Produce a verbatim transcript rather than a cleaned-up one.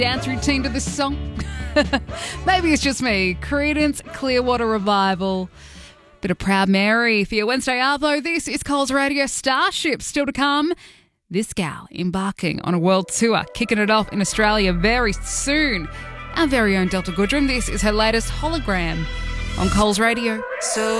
dance routine to this song? Maybe it's just me. Creedence Clearwater Revival. Bit of Proud Mary for your Wednesday Arvo. This is Coles Radio Starship. Still to come, this gal embarking on a world tour, kicking it off in Australia very soon. Our very own Delta Goodrum. This is her latest Hologram on Coles Radio. So